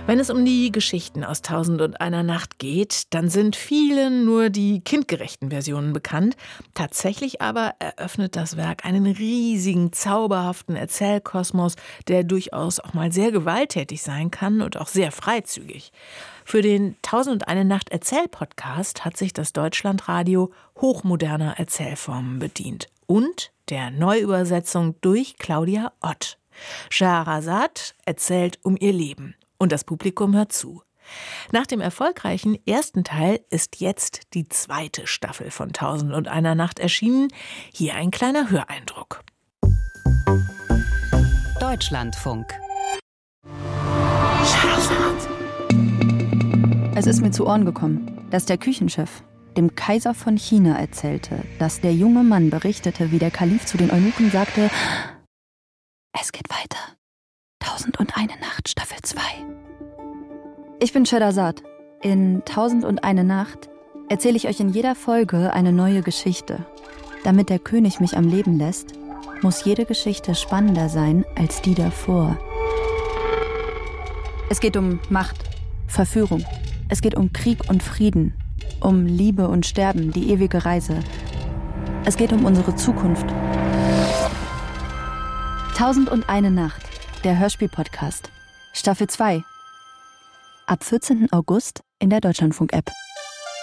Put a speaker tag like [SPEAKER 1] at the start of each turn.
[SPEAKER 1] Wenn es um die Geschichten aus Tausend und einer Nacht geht, dann sind vielen nur die kindgerechten Versionen bekannt. Tatsächlich aber eröffnet das Werk einen riesigen, zauberhaften Erzählkosmos, der durchaus auch mal sehr gewalttätig sein kann und auch sehr freizügig. Für den Tausend und eine Nacht Erzählpodcast hat sich das Deutschlandradio hochmoderner Erzählformen bedient und der Neuübersetzung durch Claudia Ott. Scheherazad erzählt um ihr Leben. Und das Publikum hört zu. Nach dem erfolgreichen ersten Teil ist jetzt die zweite Staffel von Tausend und einer Nacht erschienen. Hier ein kleiner Höreindruck.
[SPEAKER 2] Deutschlandfunk.
[SPEAKER 3] Es ist mir zu Ohren gekommen, dass der Küchenchef dem Kaiser von China erzählte, dass der junge Mann berichtete, wie der Kalif zu den Eunuchen sagte: Es geht weiter. Tausend und eine Nacht, Staffel 2. Ich bin Scheherazad. In Tausend und eine Nacht erzähle ich euch in jeder Folge eine neue Geschichte. Damit der König mich am Leben lässt, muss jede Geschichte spannender sein als die davor. Es geht um Macht, Verführung. Es geht um Krieg und Frieden, um Liebe und Sterben, die ewige Reise. Es geht um unsere Zukunft. Tausend und eine Nacht. Der Hörspiel-Podcast. Staffel 2. Ab 14. August in der Deutschlandfunk-App.